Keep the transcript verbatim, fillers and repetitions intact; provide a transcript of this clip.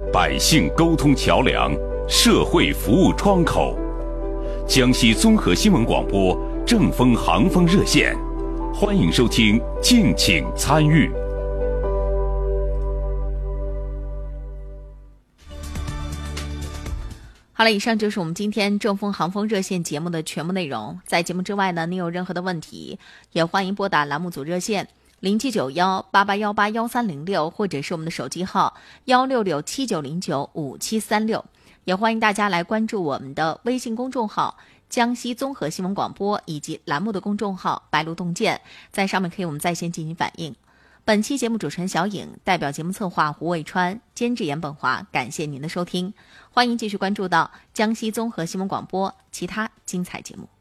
百姓沟通桥梁，社会服务窗口。江西综合新闻广播正风航风热线，欢迎收听，敬请参与。 好了，以上就是我们今天正风航风热线节目的全部内容。在节目之外呢，您有任何的问题，也欢迎拨打栏目组热线零七九幺八八幺八幺三零六，或者是我们的手机号幺六六七九零九五七三六。也欢迎大家来关注我们的微信公众号江西综合新闻广播以及栏目的公众号白鹿洞见，在上面可以我们在线进行反映。本期节目主持人小颖，代表节目策划胡卫川，监制严本华，感谢您的收听，欢迎继续关注到江西综合新闻广播其他精彩节目。